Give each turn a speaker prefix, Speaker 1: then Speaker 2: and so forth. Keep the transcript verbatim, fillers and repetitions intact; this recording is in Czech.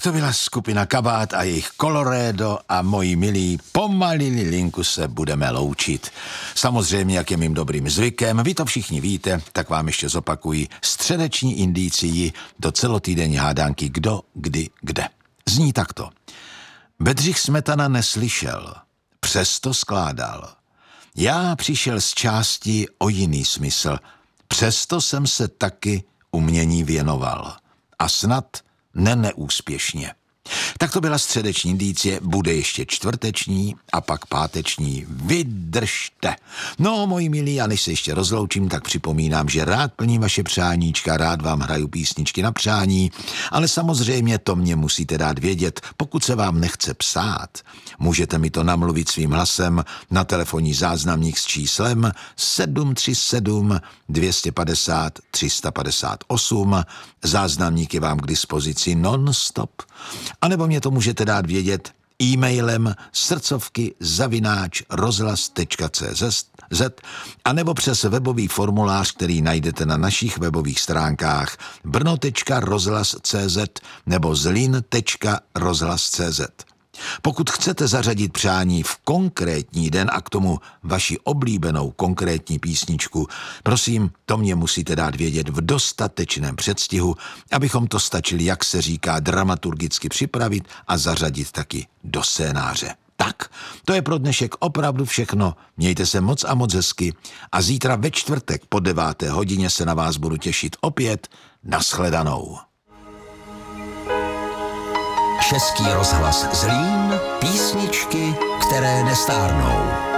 Speaker 1: to byla skupina Kabát a jejich Colorado a moji milí, pomalili linku se budeme loučit. Samozřejmě, jak je mým dobrým zvykem, vy to všichni víte, tak vám ještě zopakuji středeční indicii do celotýdenní hádánky Kdo, kdy, kde. Zní takto. Bedřich Smetana neslyšel, přesto skládal. Já přišel z části o jiný smysl, přesto jsem se taky umění věnoval. A snad ne neúspěšně. Tak to byla středeční indicie, bude ještě čtvrteční a pak páteční. Vydržte. No, moji milí, a než se ještě rozloučím, tak připomínám, že rád plním vaše přáníčka, rád vám hraju písničky na přání, ale samozřejmě to mě musíte dát vědět. Pokud se vám nechce psát, můžete mi to namluvit svým hlasem na telefonní záznamník s číslem sedm tři sedm dvě pět nula tři pět osm. Záznamník je vám k dispozici non-stop. A nebo mě to můžete dát vědět e-mailem srdcovky zavináč rozhlas tečka cé zet a nebo přes webový formulář, který najdete na našich webových stránkách brno tečka rozhlas tečka cé zet nebo zlín tečka rozhlas tečka cé zet. Pokud chcete zařadit přání v konkrétní den a k tomu vaši oblíbenou konkrétní písničku, prosím, to mě musíte dát vědět v dostatečném předstihu, abychom to stačili, jak se říká, dramaturgicky připravit a zařadit taky do scénáře. Tak, to je pro dnešek opravdu všechno. Mějte se moc a moc hezky a zítra ve čtvrtek po deváté hodině se na vás budu těšit opět. Nashledanou.
Speaker 2: Český rozhlas Zlín, písničky, které nestárnou.